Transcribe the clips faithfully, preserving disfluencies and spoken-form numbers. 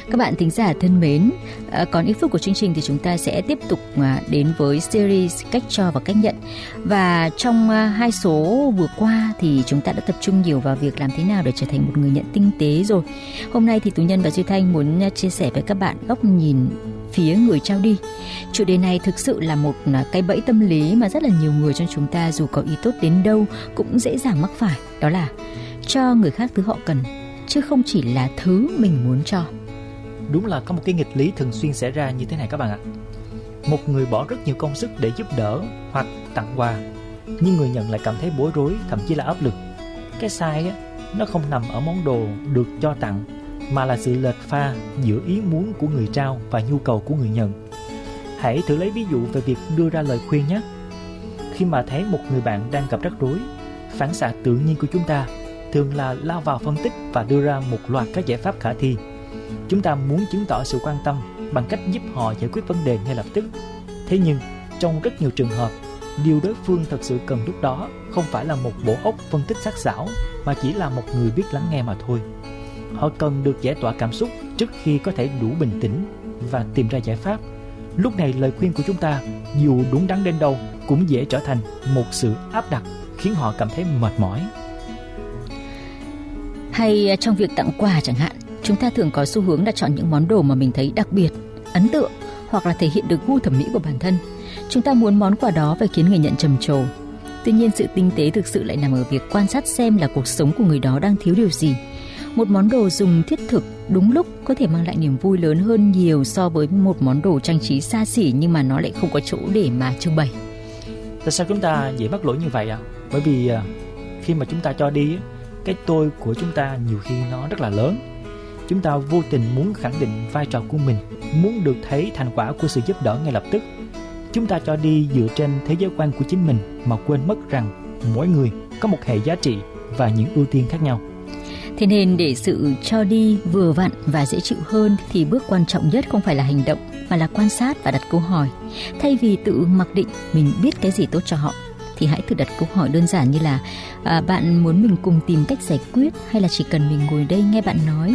Các bạn thính giả thân mến, à, còn ít phút của chương trình thì chúng ta sẽ tiếp tục à, đến với series cách cho và cách nhận. Và trong à, hai số vừa qua thì chúng ta đã tập trung nhiều vào việc làm thế nào để trở thành một người nhận tinh tế rồi. Hôm nay thì Tú Nhân và Duy Thanh muốn à, chia sẻ với các bạn góc nhìn phía người trao đi. Chủ đề này thực sự là một à, cái bẫy tâm lý mà rất là nhiều người trong chúng ta dù có ý tốt đến đâu cũng dễ dàng mắc phải. Đó là cho người khác thứ họ cần, chứ không chỉ là thứ mình muốn cho. Đúng là có một cái nghịch lý thường xuyên xảy ra như thế này các bạn ạ. Một người bỏ rất nhiều công sức để giúp đỡ hoặc tặng quà, nhưng người nhận lại cảm thấy bối rối, thậm chí là áp lực. Cái sai á, nó không nằm ở món đồ được cho tặng, mà là sự lệch pha giữa ý muốn của người trao và nhu cầu của người nhận. Hãy thử lấy ví dụ về việc đưa ra lời khuyên nhé. Khi mà thấy một người bạn đang gặp rắc rối, phản xạ tự nhiên của chúng ta thường là lao vào phân tích và đưa ra một loạt các giải pháp khả thi. Chúng ta muốn chứng tỏ sự quan tâm bằng cách giúp họ giải quyết vấn đề ngay lập tức. Thế nhưng, trong rất nhiều trường hợp, điều đối phương thật sự cần lúc đó không phải là một bộ óc phân tích sắc sảo, mà chỉ là một người biết lắng nghe mà thôi. Họ cần được giải tỏa cảm xúc trước khi có thể đủ bình tĩnh và tìm ra giải pháp. Lúc này lời khuyên của chúng ta, dù đúng đắn đến đâu, cũng dễ trở thành một sự áp đặt, khiến họ cảm thấy mệt mỏi. Hay trong việc tặng quà chẳng hạn, chúng ta thường có xu hướng là chọn những món đồ mà mình thấy đặc biệt, ấn tượng hoặc là thể hiện được gu thẩm mỹ của bản thân. Chúng ta muốn món quà đó phải khiến người nhận trầm trồ. Tuy nhiên sự tinh tế thực sự lại nằm ở việc quan sát xem là cuộc sống của người đó đang thiếu điều gì. Một món đồ dùng thiết thực đúng lúc có thể mang lại niềm vui lớn hơn nhiều so với một món đồ trang trí xa xỉ nhưng mà nó lại không có chỗ để mà trưng bày. Tại sao chúng ta dễ mắc lỗi như vậy ạ? À? Bởi vì khi mà chúng ta cho đi, cái tôi của chúng ta nhiều khi nó rất là lớn. Chúng ta vô tình muốn khẳng định vai trò của mình, muốn được thấy thành quả của sự giúp đỡ ngay lập tức. Chúng ta cho đi dựa trên thế giới quan của chính mình mà quên mất rằng mỗi người có một hệ giá trị và những ưu tiên khác nhau. Thế nên để sự cho đi vừa vặn và dễ chịu hơn thì bước quan trọng nhất không phải là hành động mà là quan sát và đặt câu hỏi. Thay vì tự mặc định mình biết cái gì tốt cho họ thì hãy thử đặt câu hỏi đơn giản như là à, bạn muốn mình cùng tìm cách giải quyết hay là chỉ cần mình ngồi đây nghe bạn nói.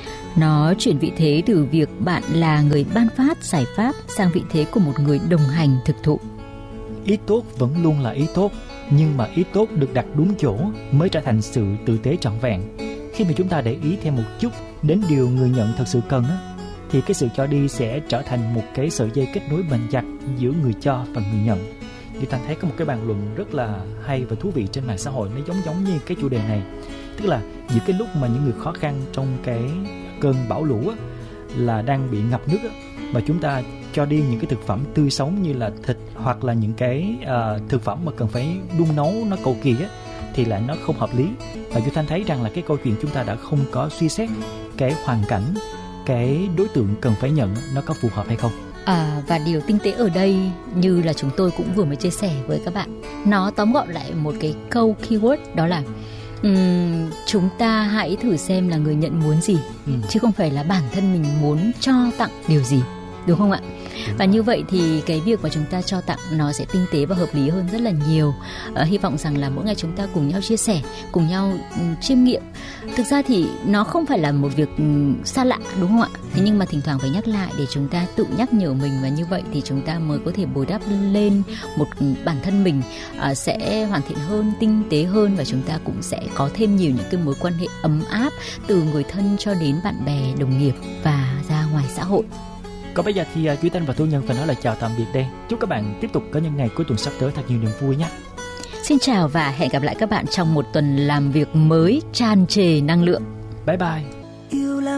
Nó chuyển vị thế từ việc bạn là người ban phát giải pháp sang vị thế của một người đồng hành thực thụ. Ý tốt vẫn luôn là ý tốt, nhưng mà ý tốt được đặt đúng chỗ mới trở thành sự tử tế trọn vẹn. Khi mà chúng ta để ý thêm một chút đến điều người nhận thật sự cần á, thì cái sự cho đi sẽ trở thành một cái sợi dây kết nối bền chặt giữa người cho và người nhận. Thì ta thấy có một cái bàn luận rất là hay và thú vị trên mạng xã hội, nó giống giống như cái chủ đề này. Tức là những cái lúc mà những người khó khăn trong cái cơn bão lũ á, là đang bị ngập nước á, mà chúng ta cho đi những cái thực phẩm tươi sống như là thịt hoặc là những cái uh, thực phẩm mà cần phải đun nấu nó cầu kỳ á, thì lại nó không hợp lý. Và chúng ta thấy rằng là cái câu chuyện chúng ta đã không có suy xét cái hoàn cảnh, cái đối tượng cần phải nhận nó có phù hợp hay không. À, và điều tinh tế ở đây như là chúng tôi cũng vừa mới chia sẻ với các bạn, nó tóm gọn lại một cái câu keyword, đó là um, chúng ta hãy thử xem là người nhận muốn gì, ừ. chứ không phải là bản thân mình muốn cho tặng điều gì, đúng không ạ? Đúng. Và như vậy thì cái việc mà chúng ta cho tặng nó sẽ tinh tế và hợp lý hơn rất là nhiều. À, hy vọng rằng là mỗi ngày chúng ta cùng nhau chia sẻ, cùng nhau um, chiêm nghiệm. Thực ra thì nó không phải là một việc um, xa lạ, đúng không ạ? Thế nhưng mà thỉnh thoảng phải nhắc lại để chúng ta tự nhắc nhở mình, và như vậy thì chúng ta mới có thể bồi đắp lên một bản thân mình uh, sẽ hoàn thiện hơn, tinh tế hơn, và chúng ta cũng sẽ có thêm nhiều những cái mối quan hệ ấm áp từ người thân cho đến bạn bè, đồng nghiệp và ra ngoài xã hội. Còn bây giờ thì uh, Duy Thanh và Thu Nhân phải nói là chào tạm biệt đây. Chúc các bạn tiếp tục có những ngày cuối tuần sắp tới thật nhiều niềm vui nhé. Xin chào và hẹn gặp lại các bạn trong một tuần làm việc mới tràn trề năng lượng. Bye bye.